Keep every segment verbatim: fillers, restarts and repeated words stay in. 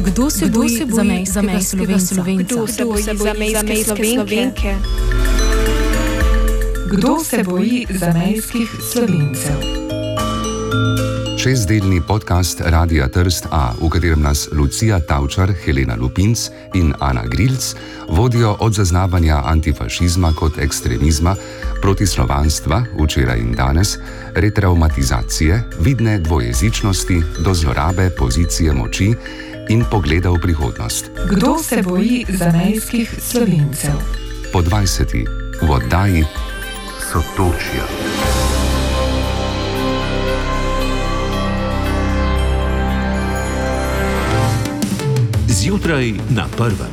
Kdo se boji zamejskega Slovenca? Kdo se boji zamejske Slovenke? Kdo se boji zamejskih Slovencev? Šestdelni podcast Radia Trst A, v katerem nas Lucija Tavčar, Helena Lupinc in Ana Grilc vodijo od zaznavanja antifašizma kot ekstremizma, protislovanstva včeraj in danes, retraumatizacije, vidne dvojezičnosti do zlorabe pozicije moči in pogleda v prihodnost. Kdo se boji zamejskih Slovencev? Po dvajseti v oddaji Sotočja. Zjutraj na prvem.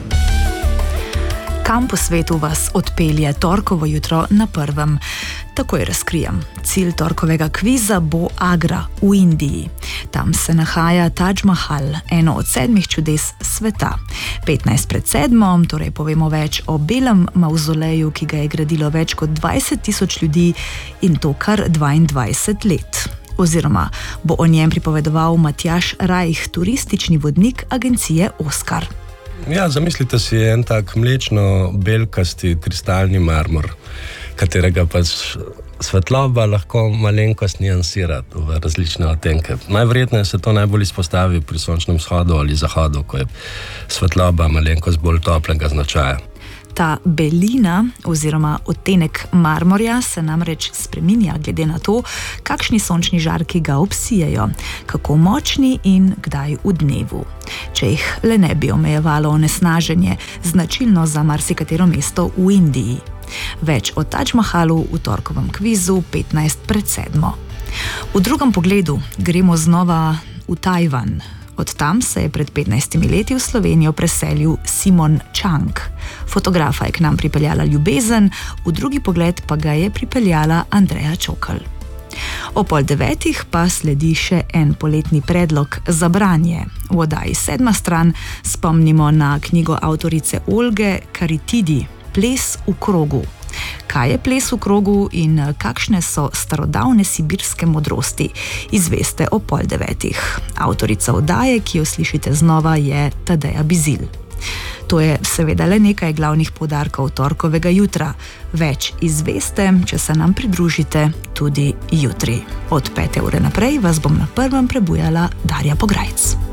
Kam po svetu vas odpelje torkovo jutro na prvem? Takoj razkrijem. Cilj torkovega kviza bo Agra v Indiji. Tam se nahaja Taj Mahal, eno od sedmih čudes sveta. petnajst pred sedmo, torej povemo več o belem mavzoleju, ki ga je gradilo več kot dvajset tisoč ljudi in to kar dvaindvajset let. Oziroma bo o njem pripovedoval Matjaž Rajh, turistični vodnik agencije Oskar. Ja, zamislite si en tak mlečno-belkasti kristalni marmor, katerega pač svetloba lahko malenkost niansira v različne odtenke. Najverjetneje se to najbolj izpostavi pri sončnem vzhodu ali zahodu, ko je svetloba malenkost bolj toplega značaja. Ta belina oziroma odtenek marmorja se namreč spreminja glede na to, kakšni sončni žarki ga obsijejo, kako močni in kdaj v dnevu. Če jih le ne bi omejevalo onesnaženje, značilno za marsikatero mesto v Indiji. Več o Taj Mahalu v torkovem kvizu petnajst pred sedmo. V drugem pogledu gremo znova v Tajvan. Od tam se je pred petnajstimi leti v Slovenijo preselil Simon Chang. Fotografa je k nam pripeljala ljubezen, v drugi pogled pa ga je pripeljala Andreja Čokl. O pol devetih pa sledi še en poletni predlog za branje. V oddaji Sedma stran spomnimo na knjigo avtorice Olge Karitidi, Ples v krogu. Kaj je ples v krogu in kakšne so starodavne sibirske modrosti, izveste o pol devetih. Avtorica oddaje, ki jo slišite znova, je Tadeja Bizilj. To je seveda le nekaj glavnih poudarkov torkovega jutra. Več izveste, če se nam pridružite tudi jutri. Od pete ure naprej vas bom na prvem prebujala Darja Pograjc.